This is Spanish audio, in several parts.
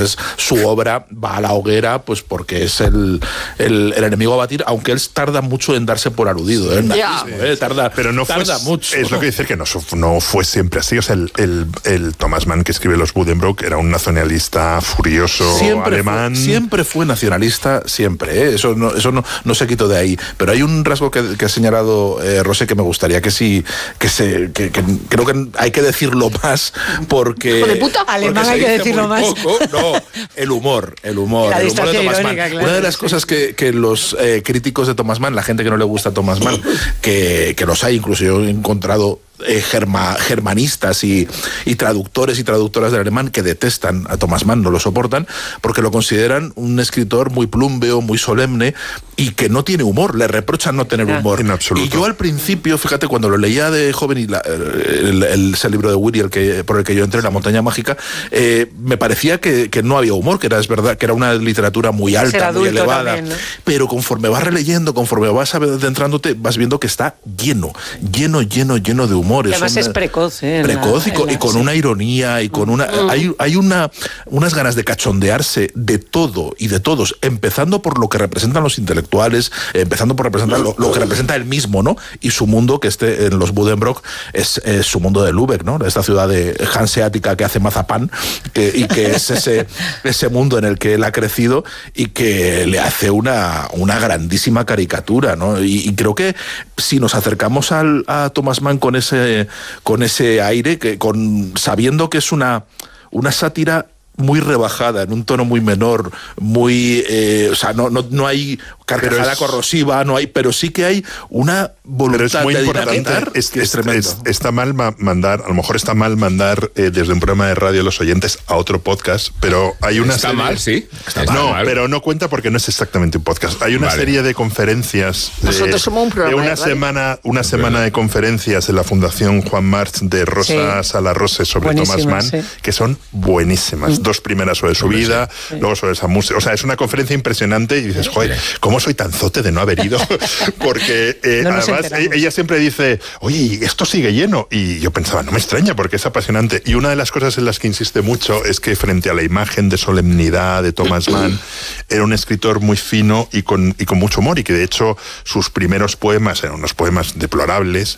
entonces su obra va a la hoguera pues porque es el enemigo a batir, aunque él tarda mucho en darse por aludido, tarda mucho. Es lo que dice, que no fue siempre así. O sea, el Thomas Mann que escribe Los Buddenbrook era un nacionalista furioso alemán. Siempre fue nacionalista, siempre, ¿eh? Eso no se quitó de ahí. Pero hay un rasgo que ha señalado Rosé que me gustaría que creo que hay que decirlo más, porque... ¡Hijo de puta! Alemán hay que decirlo más. El humor de Thomas Mann. Claro, una de las cosas que los críticos de Thomas Mann, la gente que no le gusta a Thomas Mann, que los hay, incluso yo he encontrado germanistas y traductores y traductoras del alemán que detestan a Thomas Mann, no lo soportan, porque lo consideran un escritor muy plúmbeo, muy solemne y que no tiene humor, le reprochan no tener humor. En absoluto. Y yo al principio, fíjate, cuando lo leía de joven y ese libro de Weary por el que yo entré, La montaña mágica, me parecía que no había humor, es verdad que era una literatura muy alta, muy elevada, también, ¿no? Pero conforme vas releyendo, conforme vas adentrándote, vas viendo que está lleno de humor. Y además es precoz, y con una ironía y con hay unas ganas de cachondearse de todo y de todos, empezando por lo que representan los intelectuales, empezando por representar lo que representa él mismo, ¿no? Y su mundo, que en los Buddenbrook es su mundo de Lübeck, ¿no? Esta ciudad hanseática que hace mazapán y que es ese mundo en el que él ha crecido y que le hace una grandísima caricatura, ¿no? Y creo que si nos acercamos a Thomas Mann con ese aire, sabiendo que es una sátira muy rebajada, en un tono muy menor, muy no hay carcajada corrosiva, pero sí que hay una voluntad de dinamitar que es tremendo. Está mal mandar, a lo mejor está mal mandar desde un programa de radio a los oyentes a otro podcast, pero hay una serie... mal, sí. Pero no cuenta porque no es exactamente un podcast. Hay una serie de conferencias. Nosotros somos un programa una semana de conferencias en la Fundación Juan March de Rosa Sala Rose sobre Thomas Mann, que son buenísimas. 2 primeras sobre su vida, luego sobre esa música. O sea, es una conferencia impresionante y dices, joder, ¿cómo soy tan zote de no haber ido? Porque además ella siempre dice, oye, esto sigue lleno. Y yo pensaba, no me extraña porque es apasionante. Y una de las cosas en las que insiste mucho es que frente a la imagen de solemnidad de Thomas Mann, era un escritor muy fino y con mucho humor, y que de hecho sus primeros poemas eran unos poemas deplorables,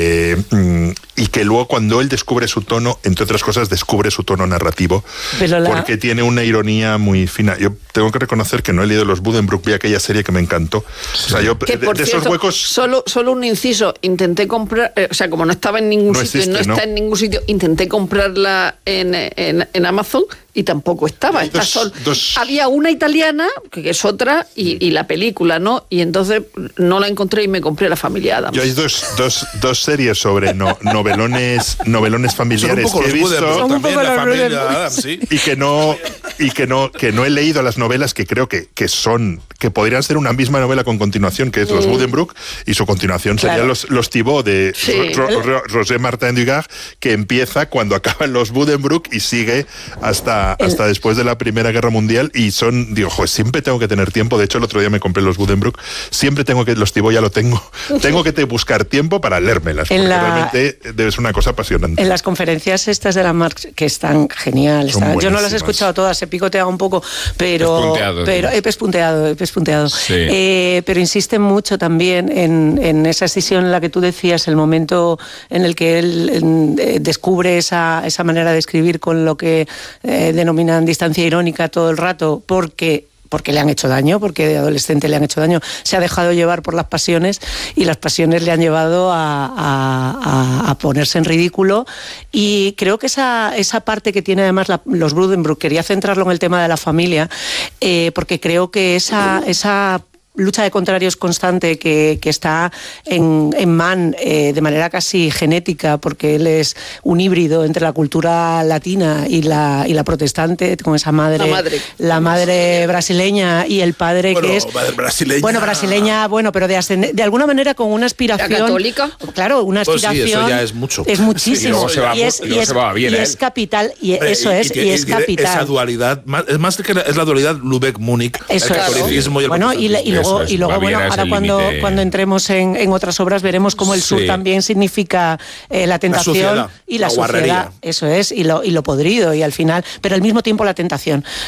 y que luego cuando él descubre su tono, entre otras cosas, descubre su tono narrativo, porque tiene una ironía muy fina. Yo tengo que reconocer que no he leído Los Buddenbrook, vi aquella serie que me encantó. O sea, yo que, por cierto, esos huecos... Solo un inciso, intenté comprar, o sea, como no estaba en ningún sitio, está en ningún sitio, intenté comprarla en Amazon y tampoco estaba. Había una italiana, que es otra, y la película, ¿no? Y entonces no la encontré y me compré La familia Adams. Yo hay dos series sobre novelones familiares que he visto. También La familia Adams, sí. Y que no he leído las novelas, que creo que podrían ser una misma novela con continuación, que es Los Buddenbrook, y su continuación serían los Thibaut de Roger Martin Dugard, que empieza cuando acaban los Buddenbrook y sigue hasta después de la Primera Guerra Mundial, y siempre tengo que tener tiempo. De hecho, el otro día me compré los Buddenbrook, siempre los Thibaut ya lo tengo que buscar tiempo para leérmelas, porque realmente debe ser una cosa apasionante. En las conferencias estas de la Marx, que están geniales, yo no las he escuchado todas, he picoteado un poco, pero he pespunteado. Sí. Pero insisten mucho también en esa escisión en la que tú decías, el momento en el que él descubre esa manera de escribir con lo que denominan distancia irónica todo el rato, porque le han hecho daño, porque de adolescente le han hecho daño, se ha dejado llevar por las pasiones, y las pasiones le han llevado a ponerse en ridículo. Y creo que esa parte que tiene además los Buddenbrook, quería centrarlo en el tema de la familia, porque creo que esa lucha de contrarios constante que está en Mann de manera casi genética, porque él es un híbrido entre la cultura latina y la protestante, con esa la madre brasileña y el padre que es brasileña, pero de alguna manera con una aspiración católica, claro, una aspiración, sí, eso ya es mucho, es muchísimo, y es capital, y es capital. Esa dualidad, es más que es la dualidad Lübeck-Múnich, el catolicismo y el y luego ahora cuando entremos en otras obras veremos cómo el sur también significa la tentación y la sociedad, eso es, y lo podrido, y al final, pero al mismo tiempo la tentación.